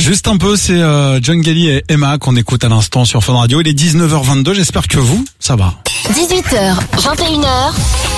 Juste un peu, c'est John Kelly et Emma qu'on écoute à l'instant sur Fun Radio. Il est 19h22, j'espère que vous, ça va. 18h, 21h.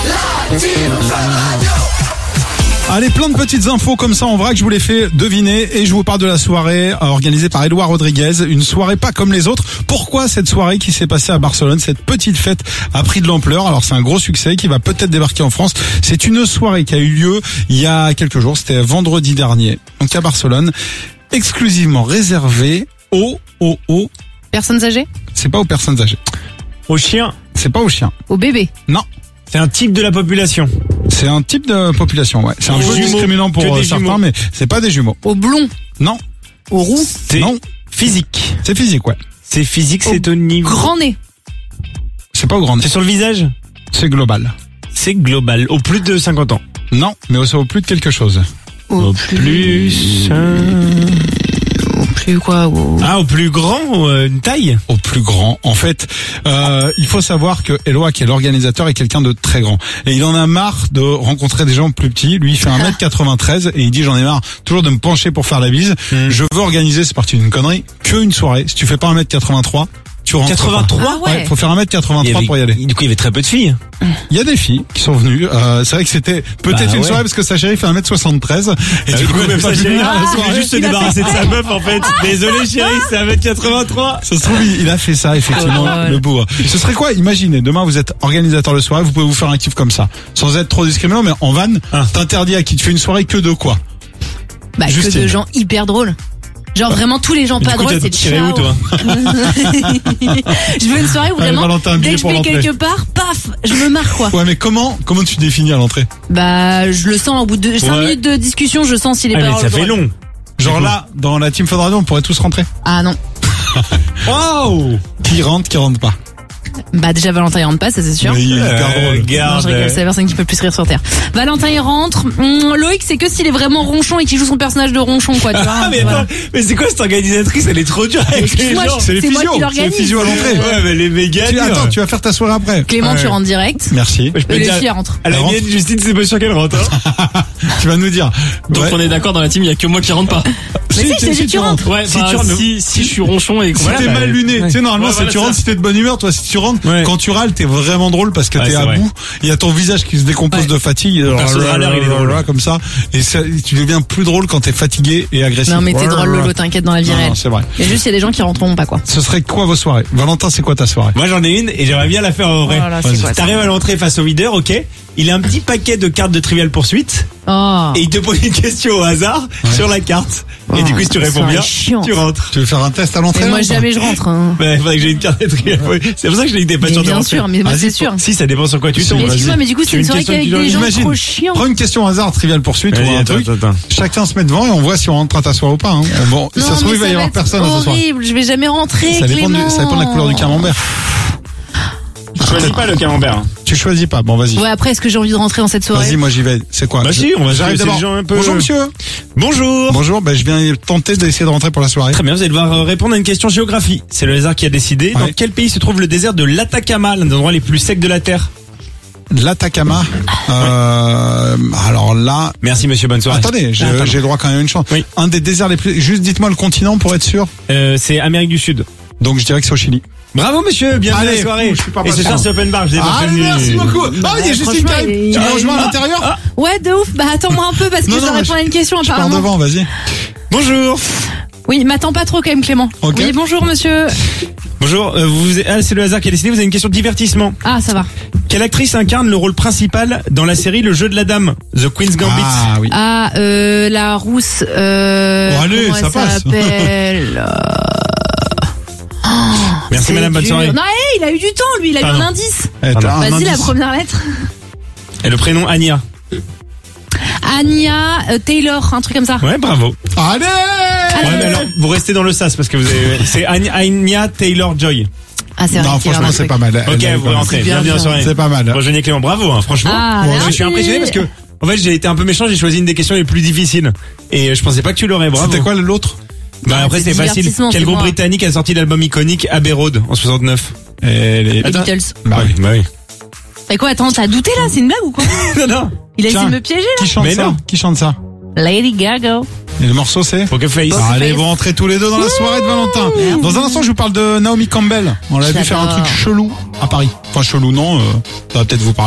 Allez, plein de petites infos comme ça en vrac, je vous les fais deviner et je vous parle de la soirée organisée par Edouard Rodriguez. Une soirée pas comme les autres. Pourquoi cette soirée qui s'est passée à Barcelone, cette petite fête a pris de l'ampleur? Alors c'est un gros succès qui va peut-être débarquer en France. C'est une soirée qui a eu lieu il y a quelques jours, c'était vendredi dernier. Donc à Barcelone, exclusivement réservée aux Personnes âgées? c'est pas aux personnes âgées. Aux chiens. C'est pas aux chiens. Aux bébés? Non. C'est un type de la population. C'est un type de population, ouais. C'est un Aux peu jumeaux, discriminant pour que des certains, jumeaux. mais c'est pas des jumeaux. Aux blonds? Non. Aux roux? C'est Non. physique. C'est physique, ouais. C'est physique, c'est au niveau. Grand nez? C'est pas au grand. C'est sur le visage. C'est global. C'est global. Au plus de 50 ans. Non, mais au plus de quelque chose. Au plus. Au plus quoi? Au plus grand, une taille. Au plus grand. En fait, il faut savoir que Eloi, qui est l'organisateur, est quelqu'un de très grand. Et il en a marre de rencontrer des gens plus petits. Lui, il fait 1m93 et il dit, j'en ai marre toujours de me pencher pour faire la bise. Je veux organiser, c'est parti d'une connerie, qu'une soirée. Si tu fais pas 1m83, tu rentres 83? Ah ouais. Ouais, faut faire 1m83 pour y aller. Du coup, il y avait très peu de filles. Il y a des filles qui sont venues. C'est vrai que c'était peut-être une soirée parce que sa chérie fait 1m73. Et Du coup, même pas sa pu chérie, venir à la il soirée. voulait juste se débarrasser de sa meuf, en fait. Désolé, chérie, c'est 1m83. Ça se trouve, il a fait ça, effectivement, Ouais. le beau. Ce serait quoi? Imaginez, demain, vous êtes organisateur de soirée, vous pouvez vous faire un kiff comme ça. Sans être trop discriminant, mais en van, t'interdis à qui tu fais une soirée que de quoi? Bah, que Justine. de gens hyper drôles. Genre vraiment tous les gens pas drôles, c'est tiré ciao. où, toi? Je veux une soirée où Allez, vraiment, Valentin, un billet dès que je pour vais l'entrée. quelque part, paf, je me marre quoi. Ouais, mais comment tu définis à l'entrée? Bah, je le sens au bout de 5 minutes de discussion, je sens s'il est Ah, pas mais drôle. ça fait long. Genre là, dans la team Fun Radio, on pourrait tous rentrer. Ah non. Wow! Qui rentre pas. Bah déjà Valentin il rentre pas, ça c'est sûr. Mais il est hyper drôle. Non, Regarde. je rigole, c'est la personne qui peut le plus rire sur Terre. Valentin il rentre. Loïc c'est que s'il est vraiment ronchon et qu'il joue son personnage de ronchon quoi, tu vois. Ah, mais Voilà. attends, mais c'est quoi cette organisatrice? Elle est trop dure avec les Excuse-moi, gens. C'est les c'est moi physios, qui c'est les l'organise. physios à l'entrée. Ouais, mais les méga durs. Attends, tu vas faire ta soirée après. Clément Ouais. tu rentres direct. Merci. Je peux Et te les dire, filles elles rentrent. à la Elle rentre. mienne, Justine, c'est pas sûr qu'elle rentre. Hein. Tu vas nous dire. Donc Ouais. on est d'accord, dans la team, il y a que moi qui rentre pas. Mais si, je t'ai dit que tu rentres. Ouais, Si bah, tu rentres, si je suis ronchon et que Si voilà, t'es bah, mal luné, tu sais, normalement, Ouais, c'est voilà, tu rentres ça. si t'es de bonne humeur, toi, si tu rentres, Ouais. quand tu râles, t'es vraiment drôle parce que Ouais, t'es c'est à vrai. bout, il y a ton visage qui se décompose de fatigue, perso de râleur, il est drôle. comme ça, et ça, tu deviens plus drôle quand t'es fatigué et agressif. Non mais t'es drôle Lolo, t'inquiète dans la vie Non, réelle. non, c'est vrai. Il y a juste il y a des gens qui rentreront pas quoi. Ce serait quoi vos soirées? Valentin, c'est quoi ta soirée? Moi, j'en ai une et j'aimerais bien la faire en vrai. Voilà, c'est quoi ça? T'arrives à l'entrée face au videur, ok? Il a un petit paquet de cartes de Trivial Poursuite Oh. et il te pose une question au hasard sur la carte. Et du coup, si tu réponds soirée bien, chiante. tu rentres. Tu veux faire un test à l'entrée? Et moi là, ou pas jamais je rentre. Hein. Il faudrait que j'ai une carte de Trivial Poursuite. C'est pour ça que je l'ai dit, t'es pas Mais sûr de bien rentrer. sûr, mais moi Vas-y, c'est sûr. Si, ça dépend sur quoi tu Si, tombes. Mais vas-y. excuse-moi, mais du coup Tu c'est une veux soirée question avec qui des gens Imagine. trop chiants. Prends une question au hasard, Trivial Poursuite ou Allez, un attends, truc. attends. Chacun se met devant et on voit si on rentre à ta soirée ou pas, hein. Bon, ça Non, se trouve, mais il va y avoir être personne à ce soir. horrible, je vais jamais rentrer. Ça dépend de la couleur du camembert. Je choisis pas le camembert. Tu choisis pas. Bon, vas-y. Ouais, après est-ce que j'ai envie de rentrer dans cette soirée? Vas-y, moi j'y vais. C'est quoi? Bah si, on va J'arrive laisser d'abord. les gens un peu. Bonjour monsieur. Bonjour. Bonjour, je viens tenter d'essayer de rentrer pour la soirée. Très bien, vous allez devoir répondre à une question géographie. C'est le hasard qui a décidé. Dans Ouais. quel pays se trouve le désert de l'Atacama, l'un des endroits les plus secs de la Terre? L'Atacama. Alors là. Merci monsieur, bonne soirée. Attendez, j'ai le droit quand même à une chance. Oui. Un des déserts les plus. Juste dites-moi le continent pour être sûr. C'est Amérique du Sud. Donc je dirais que c'est au Chili. Bravo monsieur, bienvenue à Allez, la soirée. je suis pas Et ce patient. soir c'est open bar, je vous ai pas Ah, prévenu. merci beaucoup. Ah, il y a juste une franchement, carte. il- Tu me rejoins à l'intérieur? Ouais, de ouf. Bah attends-moi un peu parce que Non, je dois non, répondre à une question Je pars apparemment. devant, vas-y. Bonjour. Oui, m'attends pas trop quand même Clément. Ok. Oui, bonjour monsieur. Bonjour, c'est le hasard qui a décidé, vous avez une question de divertissement. Ah, ça va. Quelle actrice incarne le rôle principal dans la série Le Jeu de la Dame, The Queen's Gambit? Ah oui. Ah, la rousse. Bon, allez, comment ça elle passe. s'appelle Merci C'est madame, bonne dur. soirée. Non, il a eu du temps, lui, il a eu Pardon. un indice. Eh, t'as un Vas-y, la indice. première lettre. Et le prénom Anya. Anya Taylor, un truc comme ça. Ouais, bravo. Allez! Ouais, mais alors, vous restez dans le sas parce que vous avez, c'est Anya Taylor-Joy. Ah, c'est vrai. Non, qu'il y a un franchement, c'est truc. pas mal. Ok, vous rentrez, C'est bien, bienvenue à la bien. soirée. C'est pas mal. Rejoignez Clément, bravo, hein, franchement. Ah, Bon, merci. je suis impressionné parce que, en fait, j'ai été un peu méchant, j'ai choisi une des questions les plus difficiles. Et je pensais pas que tu l'aurais, bravo. C'était quoi l'autre? Bah après, c'est c'est facile. divertissement, Quel c'est groupe moi. britannique a sorti l'album iconique Abbey Road en 69? Les Beatles. Bah oui. Bah oui. Et quoi, attends, t'as douté là? C'est une blague ou quoi? Non, non. Il a essayé Tiens. de me piéger là? Qui chante Mais ça? non. Qui chante ça? Lady Gaga. Et le morceau c'est Poker Face. Allez, vous rentrez tous les deux dans la soirée de Valentin. Dans un instant, je vous parle de Naomi Campbell. On l'a vu faire un truc chelou à Paris. Enfin, chelou non, ça va peut-être vous parler.